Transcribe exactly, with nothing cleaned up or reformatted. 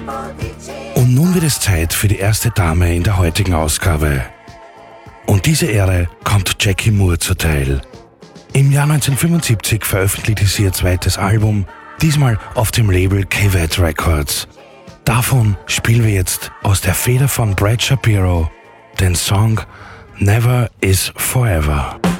Und nun wird es Zeit für die erste Dame in der heutigen Ausgabe. Und diese Ehre kommt Jackie Moore zuteil. Im Jahr neunzehnhundertfünfundsiebzig veröffentlichte sie ihr zweites Album, diesmal auf dem Label Cavett Records. Davon spielen wir jetzt aus der Feder von Brad Shapiro den Song Never is Forever.